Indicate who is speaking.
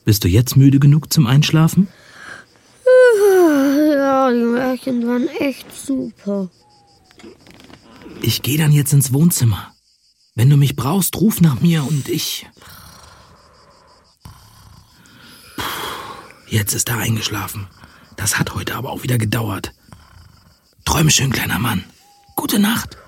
Speaker 1: Bist du jetzt müde genug zum Einschlafen?
Speaker 2: Ja, die Märchen waren echt super.
Speaker 1: Ich gehe dann jetzt ins Wohnzimmer. Wenn du mich brauchst, ruf nach mir und ich... Jetzt ist er eingeschlafen. Das hat heute aber auch wieder gedauert. Träume schön, kleiner Mann. Gute Nacht.